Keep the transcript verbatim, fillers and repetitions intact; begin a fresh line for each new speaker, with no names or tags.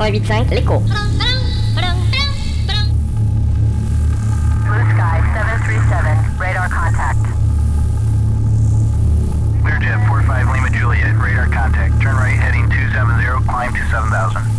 quatre-vingt-huit cinq, l'écho.
Blue Sky seven three seven, radar contact.
Learjet four five Lima Juliet, radar contact. Turn right heading two seven zero, climb to seven thousand.